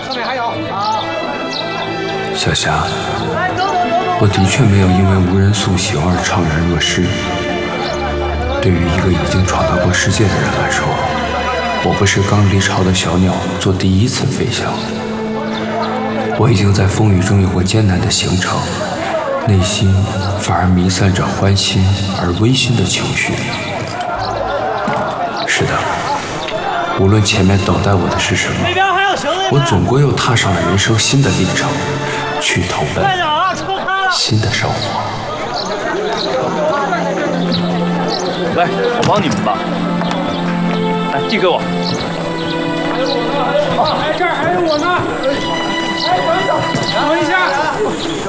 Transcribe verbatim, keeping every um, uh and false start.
上面还有啊。 小霞，我的确没有因为无人送行而怅然若失。对于一个已经闯荡过世界的人来说，我不是刚离巢的小鸟做第一次飞翔。我已经在风雨中有过艰难的行程，内心反而弥散着欢欣而温馨的情绪。是的，无论前面等待我的是什么，我总归又踏上了人生新的历程，去投奔新的生活。 来，我帮你们吧。来，递给我。 哎，这儿还有我呢。哎，等等，等一下。